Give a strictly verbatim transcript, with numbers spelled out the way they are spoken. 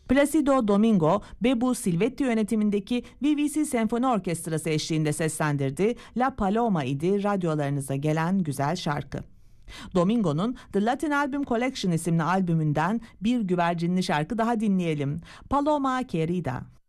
Placido Domingo, Bebu Silvetti yönetimindeki B B C Senfoni Orkestrası eşliğinde seslendirdi. La Paloma idi radyolarınıza gelen güzel şarkı. Domingo'nun The Latin Album Collection isimli albümünden bir güvercinli şarkı daha dinleyelim. Paloma Querida.